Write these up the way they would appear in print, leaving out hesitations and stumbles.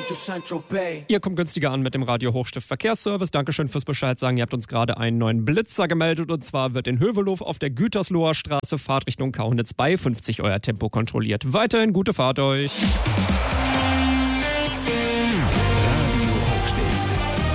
Ihr kommt günstiger an mit dem Radio Hochstift Verkehrsservice. Dankeschön fürs Bescheid sagen. Ihr habt uns gerade einen neuen Blitzer gemeldet. Und zwar wird in Hövelow auf der Gütersloher Straße Fahrtrichtung Kaunitz bei 50 euer Tempo kontrolliert. Weiterhin gute Fahrt euch. Radio Hochstift.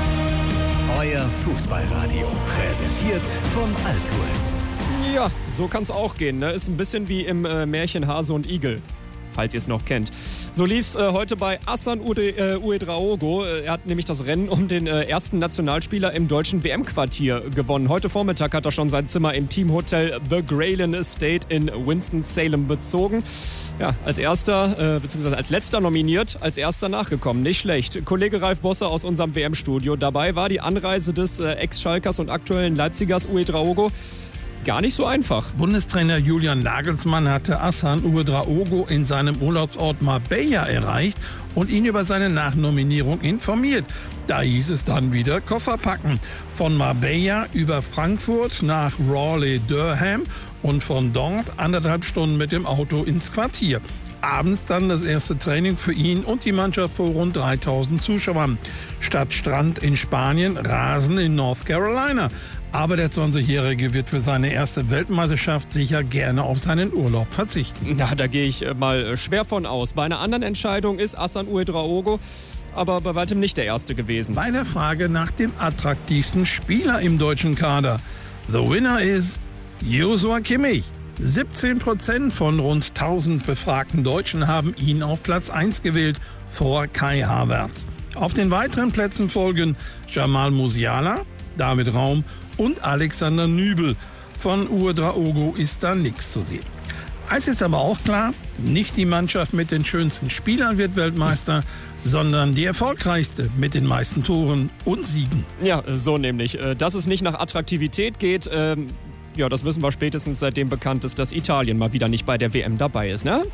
Euer Fußballradio. Präsentiert von Altours. Ja, so kann's auch gehen. Ne? Ist ein bisschen wie im Märchen Hase und Igel, falls ihr es noch kennt. So lief's heute bei Hassan Ouedraogo. Er hat nämlich das Rennen um den ersten Nationalspieler im deutschen WM-Quartier gewonnen. Heute Vormittag hat er schon sein Zimmer im Teamhotel The Grayland Estate in Winston-Salem bezogen. Ja, als erster, beziehungsweise als letzter nominiert, als erster nachgekommen. Nicht schlecht. Kollege Ralf Bosse aus unserem WM-Studio. Dabei war die Anreise des Ex-Schalkers und aktuellen Leipzigers Ouedraogo gar nicht so einfach. Bundestrainer Julian Nagelsmann hatte Hassan Ouedraogo in seinem Urlaubsort Marbella erreicht und ihn über seine Nachnominierung informiert. Da hieß es dann wieder Koffer packen. Von Marbella über Frankfurt nach Raleigh-Durham und von dort 1,5 Stunden mit dem Auto ins Quartier. Abends dann das erste Training für ihn und die Mannschaft vor rund 3000 Zuschauern. Statt Strand in Spanien, Rasen in North Carolina. Aber der 20-Jährige wird für seine erste Weltmeisterschaft sicher gerne auf seinen Urlaub verzichten. Ja, da gehe ich mal schwer von aus. Bei einer anderen Entscheidung ist Hassan Ouedraogo aber bei weitem nicht der Erste gewesen. Bei der Frage nach dem attraktivsten Spieler im deutschen Kader. The winner is Joshua Kimmich. 17% von rund 1000 befragten Deutschen haben ihn auf Platz 1 gewählt, vor Kai Havertz. Auf den weiteren Plätzen folgen Jamal Musiala, David Raum und Alexander Nübel. Von Ouedraogo ist da nichts zu sehen. Eins ist aber auch klar, nicht die Mannschaft mit den schönsten Spielern wird Weltmeister, sondern die erfolgreichste mit den meisten Toren und Siegen. Ja, so nämlich. Dass es nicht nach Attraktivität geht, ja, das wissen wir spätestens seitdem bekannt ist, dass Italien mal wieder nicht bei der WM dabei ist, ne?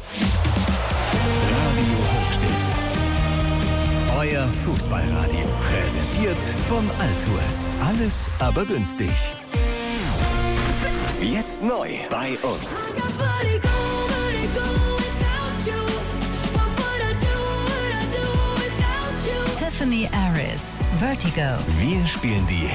Radio Hochstift. Euer Fußballradio. Präsentiert von Altours. Alles aber günstig. Jetzt neu bei uns. Tiffany Aris, Vertigo. Wir spielen die